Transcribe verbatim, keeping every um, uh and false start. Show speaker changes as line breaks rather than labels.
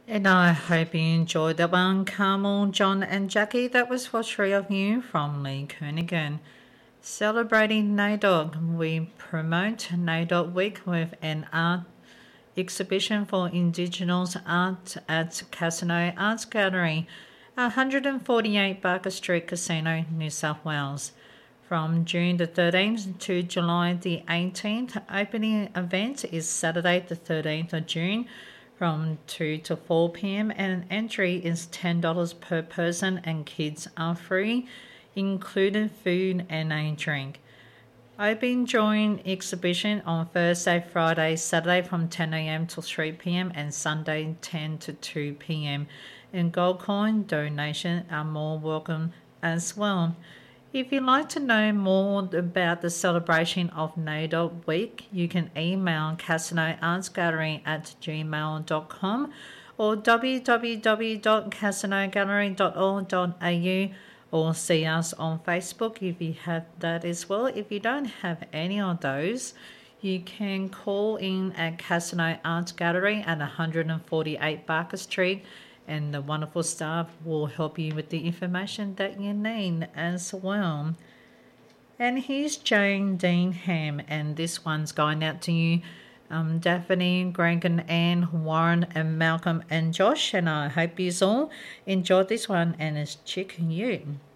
And I hope you enjoyed that one, Carmel, John, and Jackie. That was for three of you from Lee Kernaghan. Celebrating NAIDOC, we promote NAIDOC Week with an art exhibition for Indigenous art at Casino Arts Gallery, one forty-eight Barker Street, Casino, New South Wales. From June the thirteenth to July the eighteenth, opening event is Saturday the thirteenth of June from two to four p.m. and entry is ten dollars per person and kids are free, including food and a drink. Open join exhibition on Thursday, Friday, Saturday from ten a.m. to three p.m. and Sunday ten to two p.m. And gold coin donation are more welcome as well. If you'd like to know more about the celebration of NAIDOC Week, you can email casino arts gallery at gmail dot com or w w w dot casino gallery dot org dot a u or see us on Facebook if you have that as well. If you don't have any of those, you can call in at Casino Arts Gallery at one forty-eight Barker Street, and the wonderful staff will help you with the information that you need as well. And here's Jane Dean Ham, and this one's going out to you, um, Daphne, Greg and Anne, Warren and Malcolm and Josh, and I hope you all enjoyed this one, and it's Chicken You.